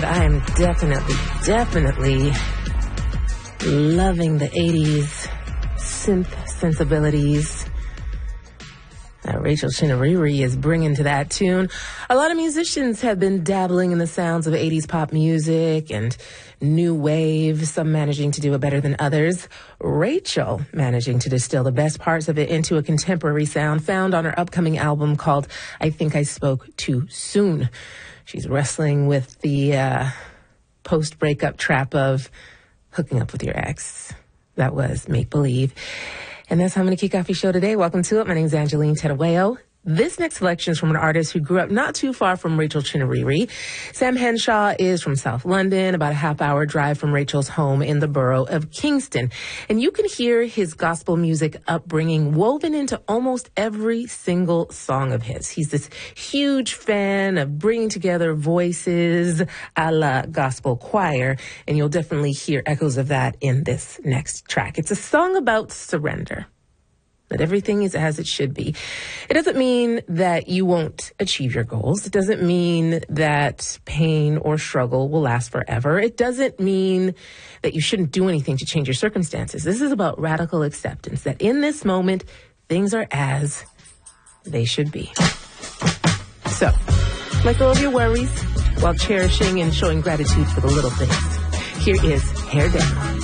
I am definitely loving the 80s synth sensibilities that Rachel Chinariri is bringing to that tune. A lot of musicians have been dabbling in the sounds of 80s pop music and new wave, some managing to do it better than others. Rachel managing to distill the best parts of it into a contemporary sound found on her upcoming album called I Think I Spoke Too Soon. She's wrestling with the post-breakup trap of hooking up with your ex. That was Make Believe. And that's how I'm going to kick off your show today. Welcome to it. My name is Angeline Tedaweo. This next selection is from an artist who grew up not too far from Rachel Chinariri. Sam Henshaw is from South London, about a half-hour drive from Rachel's home in the borough of Kingston. And you can hear his gospel music upbringing woven into almost every single song of his. He's this huge fan of bringing together voices a la gospel choir, and you'll definitely hear echoes of that in this next track. It's a song about surrender. That everything is as it should be. It doesn't mean that you won't achieve your goals. It doesn't mean that pain or struggle will last forever. It doesn't mean that you shouldn't do anything to change your circumstances. This is about radical acceptance, that in this moment, things are as they should be. So, let go of your worries while cherishing and showing gratitude for the little things. Here is Hair Down.